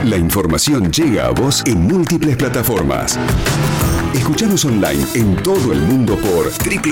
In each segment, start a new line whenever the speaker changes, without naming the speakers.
La información llega a vos en múltiples plataformas. Escuchanos online en todo el mundo por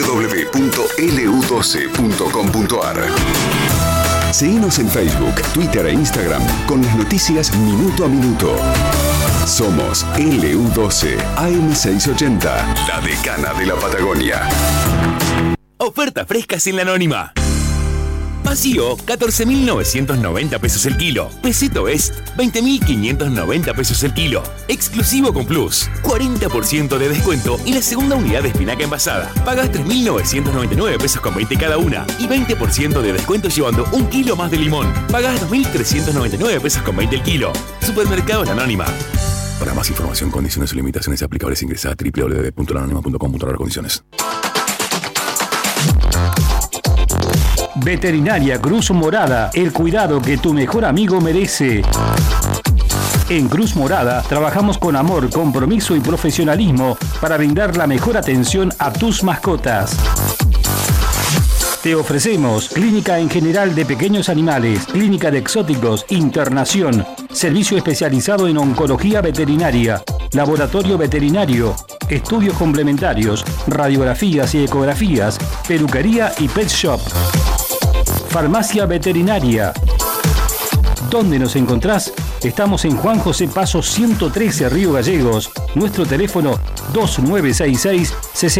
www.lu12.com.ar. Seguinos en Facebook, Twitter e Instagram con las noticias minuto a minuto. Somos LU12 AM680, la decana de la Patagonia.
Ofertas frescas en La Anónima. Vacío, 14.990 pesos el kilo. Peseto Est, 20.590 pesos el kilo. Exclusivo con Plus, 40% de descuento y la segunda unidad de espinaca envasada. Pagas 3.999 pesos con 20 cada una y 20% de descuento llevando un kilo más de limón. Pagas 2.399 pesos con 20 el kilo. Supermercados La Anónima. Para más información, condiciones y limitaciones aplicables, ingresa a www.lanonima.com.ar. Condiciones.
Veterinaria Cruz Morada, el cuidado que tu mejor amigo merece. En Cruz Morada trabajamos con amor, compromiso y profesionalismo para brindar la mejor atención a tus mascotas. Te ofrecemos clínica en general de pequeños animales, clínica de exóticos, internación, servicio especializado en oncología veterinaria, laboratorio veterinario, estudios complementarios, radiografías y ecografías, peluquería y pet shop. Farmacia veterinaria. ¿Dónde nos encontrás? Estamos en Juan José Paso 113, Río Gallegos. Nuestro teléfono 2966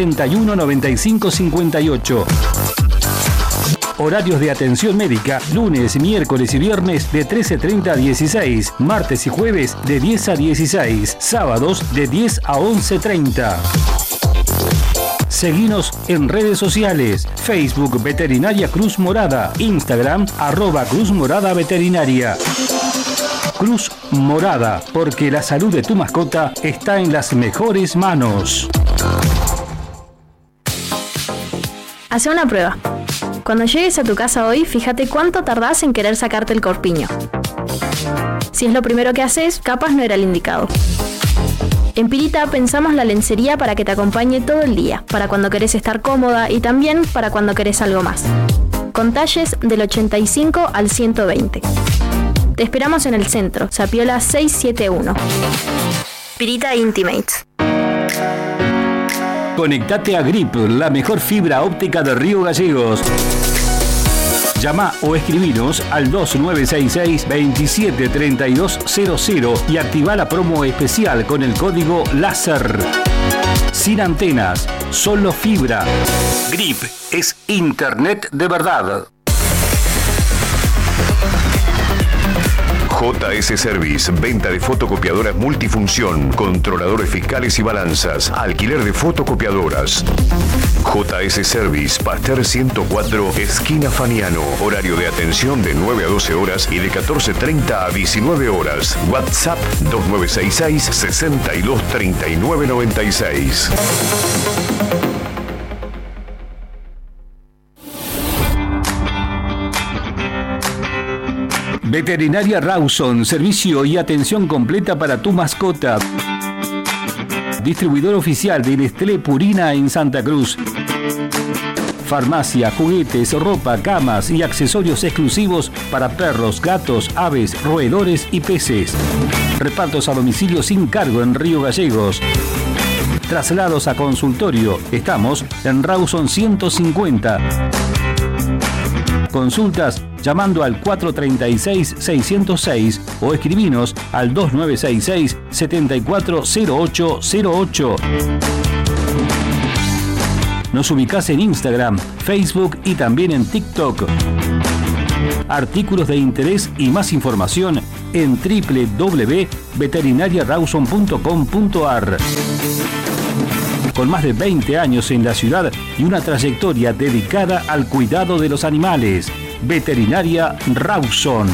619558. Horarios de atención médica, lunes, miércoles y viernes de 13:30 a 16, martes y jueves de 10 a 16, sábados de 10 a 11:30. Seguinos en redes sociales, Facebook Veterinaria Cruz Morada, Instagram @Cruz Morada Veterinaria. Cruz Morada, porque la salud de tu mascota está en las mejores manos.
Hacé una prueba. Cuando llegues a tu casa hoy, fíjate cuánto tardás en querer sacarte el corpiño. Si es lo primero que haces, capaz no era el indicado. En Pirita pensamos la lencería para que te acompañe todo el día, para cuando querés estar cómoda y también para cuando querés algo más. Con talles del 85 al 120. Te esperamos en el centro, Zapiola 671. Pirita Intimates.
Conectate a Grip, la mejor fibra óptica de Río Gallegos. Llama o escribinos al 2966 273200 y activa la promo especial con el código LÁSER. Sin antenas, solo fibra. Grip es internet de verdad.
JS Service, venta de fotocopiadoras multifunción, controladores fiscales y balanzas, alquiler de fotocopiadoras. JS Service, Pasteur 104, esquina Faniano. Horario de atención de 9 a 12 horas y de 14:30 a 19 horas. WhatsApp 2966 623996.
Veterinaria Rawson, servicio y atención completa para tu mascota. Distribuidor oficial de Nestlé Purina en Santa Cruz. Farmacia, juguetes, ropa, camas y accesorios exclusivos para perros, gatos, aves, roedores y peces. Repartos a domicilio sin cargo en Río Gallegos. Traslados a consultorio. Estamos en Rawson 150. Consultas llamando al 436-606 o escribinos al 2966-740808. Nos ubicás en Instagram, Facebook y también en TikTok. Artículos de interés y más información en www.veterinariarawson.com.ar. Con más de 20 años en la ciudad y una trayectoria dedicada al cuidado de los animales. Veterinaria Rawson.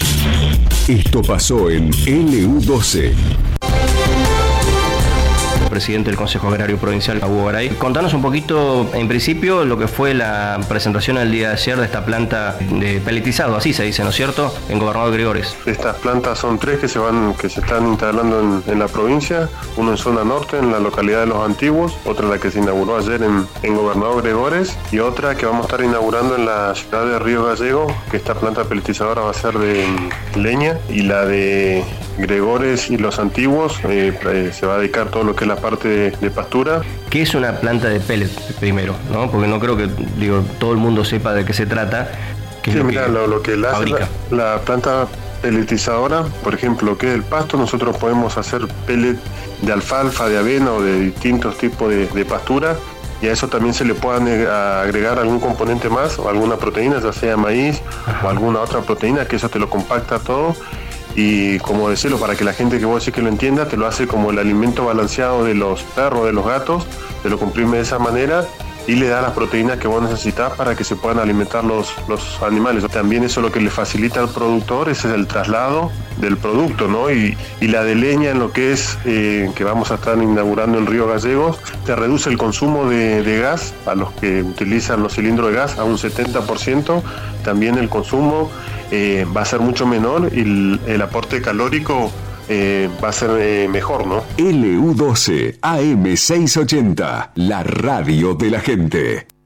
Esto pasó en LU12.
presidente del Consejo Agrario Provincial, Hugo Garay. Contanos un poquito, en principio, lo que fue la presentación el día de ayer de esta planta de peletizado, así se dice, ¿no es cierto?, en Gobernador Gregores.
Estas plantas son 3 que se están instalando en la provincia, uno en zona norte, en la localidad de Los Antiguos, otra la que se inauguró ayer en Gobernador Gregores, y otra que vamos a estar inaugurando en la ciudad de Río Gallego, que esta planta peletizadora va a ser de leña, y la de Gregores y Los Antiguos se va a dedicar todo lo que es la parte de pastura.
¿Qué es una planta de pellet primero, no? Porque no creo que todo el mundo sepa de qué se trata.
Sí, mira, lo que hace la planta peletizadora, por ejemplo, lo que es el pasto, nosotros podemos hacer pellet de alfalfa, de avena o de distintos tipos de pastura, y a eso también se le puede agregar algún componente más o alguna proteína, ya sea maíz o alguna otra proteína, que eso te lo compacta todo. Y como decirlo, para que la gente que vos decís que lo entienda, te lo hace como el alimento balanceado de los perros, de los gatos, te lo comprime de esa manera y le da las proteínas que vos necesitas para que se puedan alimentar los animales. También eso lo que le facilita al productor, ese es el traslado del producto, ¿no? Y la de leña, en lo que es, que vamos a estar inaugurando en Río Gallegos, te reduce el consumo de gas a los que utilizan los cilindros de gas a un 70%, también el consumo va a ser mucho menor y el aporte calórico va a ser mejor, ¿no?
LU12 AM680, la radio de la gente.